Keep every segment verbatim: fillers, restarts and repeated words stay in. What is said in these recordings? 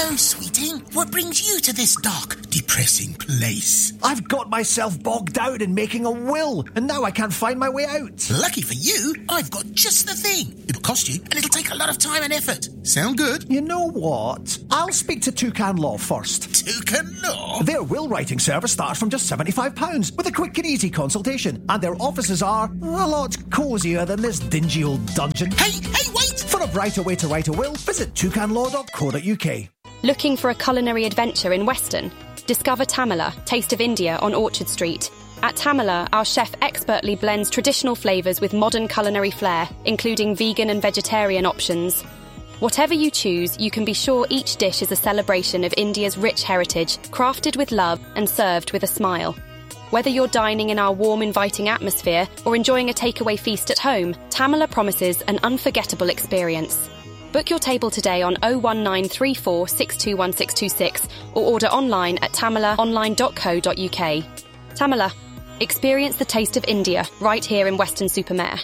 Hello, sweeting. What brings you to this dark, depressing place? I've got myself bogged down in making a will, and now I can't find my way out. Lucky for you, I've got just the thing. It'll cost you, and it'll take a lot of time and effort. Sound good? You know what? I'll speak to Toucan Law first. Toucan Law? Their will writing service starts from just seventy-five pounds with a quick and easy consultation, and their offices are a lot cosier than this dingy old dungeon. Hey, hey, wait! For a brighter way to write a will, visit toucan law dot co dot uk. Looking for a culinary adventure in Weston? Discover Tamala, Taste of India on Orchard Street. At Tamala, our chef expertly blends traditional flavours with modern culinary flair, including vegan and vegetarian options. Whatever you choose, you can be sure each dish is a celebration of India's rich heritage, crafted with love and served with a smile. Whether you're dining in our warm, inviting atmosphere or enjoying a takeaway feast at home, Tamala promises an unforgettable experience. Book your table today on oh one nine three four six two one six two six or order online at tamala online dot co dot uk. Tamala, experience the taste of India right here in Weston-super-Mare.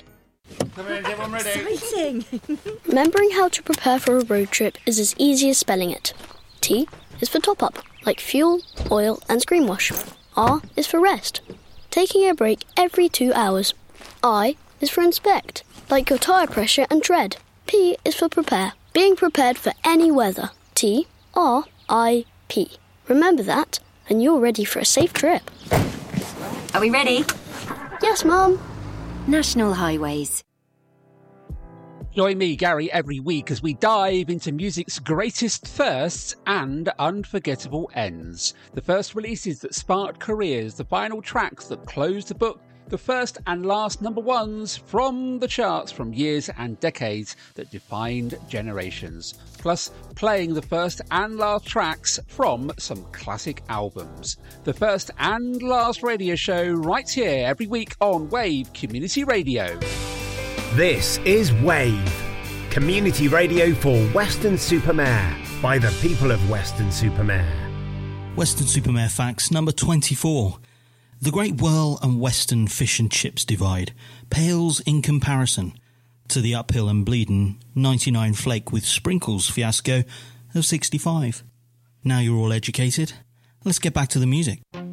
Exciting! Remembering how to prepare for a road trip is as easy as spelling it. T is for top up, like fuel, oil and screen wash. R is for rest, taking a break every two hours. I is for inspect, like your tyre pressure and tread. P is for prepare, being prepared for any weather. T R I P. Remember that, and you're ready for a safe trip. Are we ready? Yes, Mum. National Highways. Join me, Gary, every week as we dive into music's greatest firsts and unforgettable ends. The first releases that sparked careers, the final tracks that closed the book, the first and last number ones from the charts from years and decades that defined generations. Plus, playing the first and last tracks from some classic albums. The first and last radio show right here every week on Wave Community Radio. This is Wave, community radio for Weston-super-Mare, by the people of Weston-super-Mare. Weston-super-Mare facts number twenty-four. The Great Whirl and Western Fish and Chips divide pales in comparison to the uphill and bleeding ninety-nine flake with sprinkles fiasco of sixty-five. Now you're all educated, let's get back to the music.